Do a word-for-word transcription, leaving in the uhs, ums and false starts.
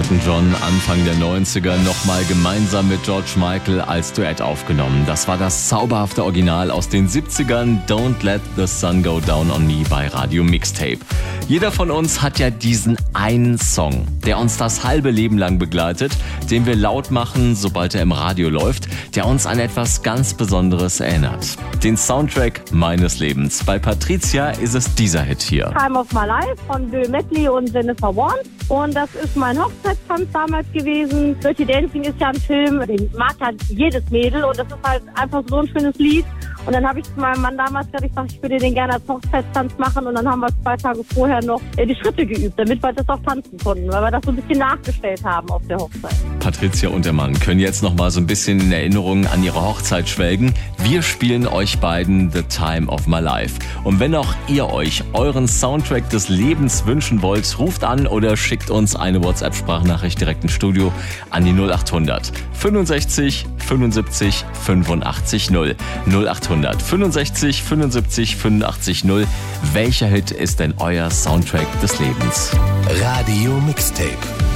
Elton John Anfang der neunziger nochmal gemeinsam mit George Michael als Duett aufgenommen. Das war das zauberhafte Original aus den siebzigern, Don't Let the Sun Go Down on Me bei Radio Mixtape. Jeder von uns hat ja diesen einen Song, der uns das halbe Leben lang begleitet, den wir laut machen, sobald er im Radio läuft, der uns an etwas ganz Besonderes erinnert. Den Soundtrack meines Lebens. Bei Patricia ist es dieser Hit hier. Time of My Life von Bill Medley und Jennifer Warnes. Und das ist mein Hochzeitstanz damals gewesen. Dirty Dancing ist ja ein Film, den mag halt jedes Mädel. Und das ist halt einfach so ein schönes Lied. Und dann habe ich zu meinem Mann damals gesagt, ich, sag, ich würde den gerne als Hochzeitstanz machen. Und dann haben wir zwei Tage vorher noch die Schritte geübt, damit wir das auch tanzen konnten. Weil wir das so ein bisschen nachgestellt haben auf der Hochzeit. Patricia und der Mann können jetzt noch mal so ein bisschen in Erinnerung an ihre Hochzeit schwelgen. Wir spielen euch beiden The Time of My Life. Und wenn auch ihr euch euren Soundtrack des Lebens wünschen wollt, ruft an oder schickt uns eine WhatsApp-Sprachnachricht direkt ins Studio an die null achthundert fünfundsechzig fünfundsiebzig fünfundachtzig null. null achthundert fünfundsechzig fünfundsiebzig fünfundachtzig null. Welcher Hit ist denn euer Soundtrack des Lebens? Radio Mixtape.